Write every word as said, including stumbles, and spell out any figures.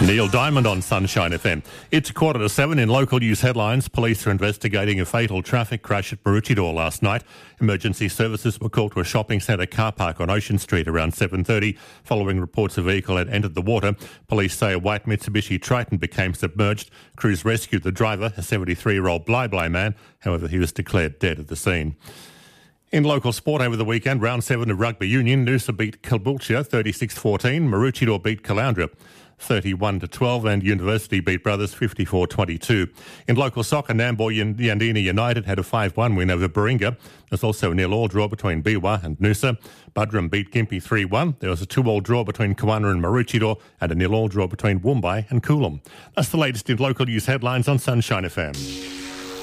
Neil Diamond on Sunshine F M. It's quarter to seven. In local news headlines, police are investigating a fatal traffic crash at Maroochydore last night. Emergency services were called to a shopping centre car park on Ocean Street around seven thirty. Following reports a vehicle had entered the water, police say a white Mitsubishi Triton became submerged. Crews rescued the driver, a seventy-three-year-old Bly-Bly man. However, he was declared dead at the scene. In local sport over the weekend, round seven of rugby union, Noosa beat Caboolture thirty-six fourteen, Maroochydore beat Caloundra thirty-one to twelve, and University beat Brothers fifty-four twenty-two. In local soccer, Nambour Yandina United had a five one win over Baringa. There's also a nil-all draw between Biwa and Noosa. Budrum beat Gympie three one. There was a two-all draw between Kawana and Maroochydore, and a nil-all draw between Woombai and Coolum. That's the latest in local news headlines on Sunshine F M.